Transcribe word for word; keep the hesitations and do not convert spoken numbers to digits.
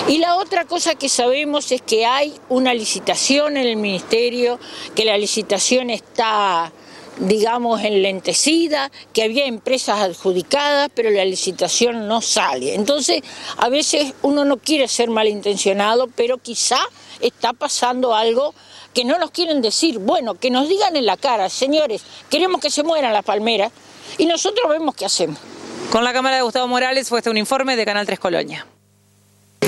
Y la otra cosa que sabemos es que hay una licitación en el Ministerio, que la licitación está, digamos, enlentecida, que había empresas adjudicadas, pero la licitación no sale. Entonces, a veces uno no quiere ser malintencionado, pero quizá está pasando algo que no nos quieren decir. Bueno, que nos digan en la cara, señores, queremos que se mueran las palmeras, y nosotros vemos qué hacemos. Con la cámara de Gustavo Morales fue este un informe de Canal tres Colonia.